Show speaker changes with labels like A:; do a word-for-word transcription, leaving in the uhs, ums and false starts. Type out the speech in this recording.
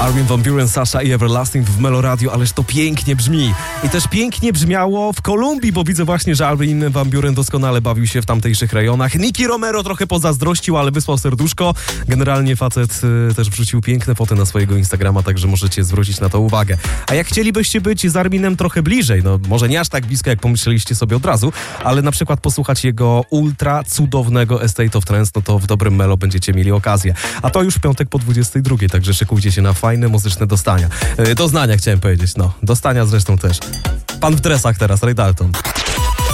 A: Armin van Buuren, Sasha i Everlasting w Meloradio, ależ to pięknie brzmi. I też pięknie brzmiało w Kolumbii, bo widzę właśnie, że Armin van Buuren doskonale bawił się w tamtejszych rejonach. Nicky Romero trochę pozazdrościł, ale wysłał serduszko. Generalnie facet y, też wrzucił piękne foty na swojego Instagrama, także możecie zwrócić na to uwagę. A jak chcielibyście być z Arminem trochę bliżej, no może nie aż tak blisko, jak pomyśleliście sobie od razu, ale na przykład posłuchać jego ultra cudownego Estate of Trance, no to w dobrym Melo będziecie mieli okazję. A to już w piątek po dwudziestej drugiej, także szykujcie się na fajne muzyczne dostania. Yy, doznania chciałem powiedzieć, no. Dostania zresztą też. Pan w dresach teraz, Ray Dalton.